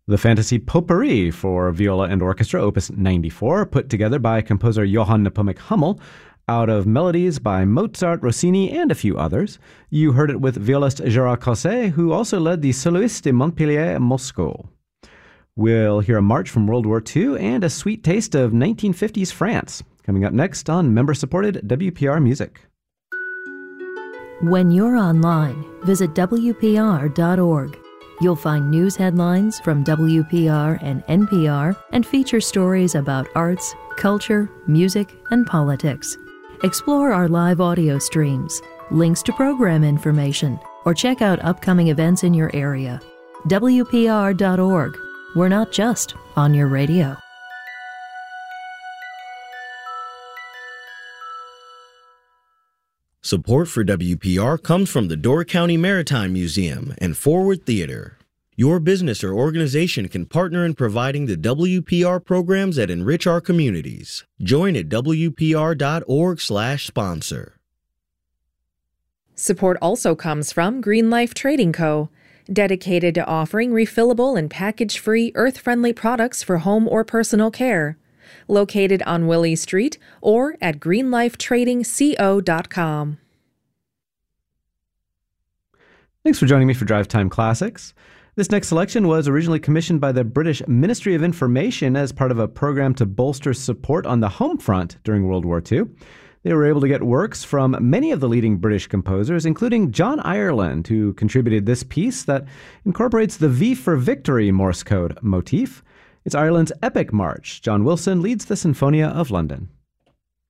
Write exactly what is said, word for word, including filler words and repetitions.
The Fantasy Potpourri for viola and orchestra, opus ninety-four, put together by composer Johann Nepomuk Hummel, out of melodies by Mozart, Rossini, and a few others. You heard it with violist Gérard Cosset, who also led the Soloistes de Montpellier Moscow. We'll hear a march from World War Two and a sweet taste of nineteen fifties France, coming up next on member-supported W P R Music. When you're online, visit W P R dot org. You'll find news headlines from W P R and N P R and feature stories about arts, culture, music, and politics. Explore our live audio streams, links to program information, or check out upcoming events in your area. W P R dot org. We're not just on your radio. Support for W P R comes from the Door County Maritime Museum and Forward Theater. Your business or organization can partner in providing the W P R programs that enrich our communities. Join at W P R dot org slash sponsor. Support also comes from Green Life Trading Co., dedicated to offering refillable and package-free, earth-friendly products for home or personal care. Located on Willie Street or at green life trading co dot com. Thanks for joining me for Drive Time Classics. This next selection was originally commissioned by the British Ministry of Information as part of a program to bolster support on the home front during World War Two. They were able to get works from many of the leading British composers, including John Ireland, who contributed this piece that incorporates the V for Victory Morse code motif. It's Ireland's epic march. John Wilson leads the Sinfonia of London.